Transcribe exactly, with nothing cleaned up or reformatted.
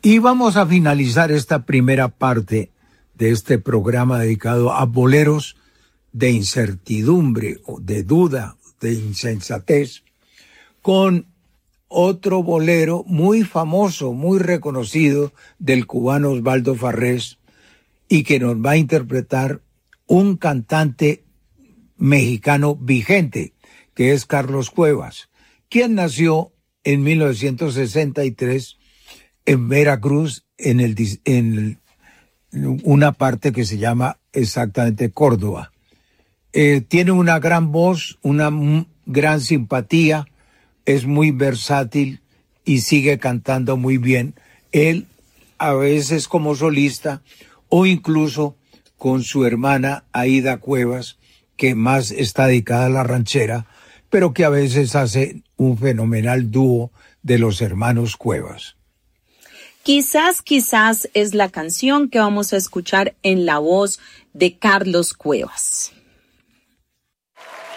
Y vamos a finalizar esta primera parte de este programa dedicado a boleros de incertidumbre, o de duda, de insensatez, con otro bolero muy famoso, muy reconocido del cubano Osvaldo Farrés, y que nos va a interpretar un cantante mexicano vigente, que es Carlos Cuevas, quien nació en mil novecientos sesenta y tres en Veracruz, en, el, en una parte que se llama exactamente Córdoba. Eh, tiene una gran voz, una m- gran simpatía, es muy versátil y sigue cantando muy bien. Él a veces como solista o incluso con su hermana Aida Cuevas, que más está dedicada a la ranchera, pero que a veces hace un fenomenal dúo de los hermanos Cuevas. Quizás, quizás es la canción que vamos a escuchar en la voz de Carlos Cuevas.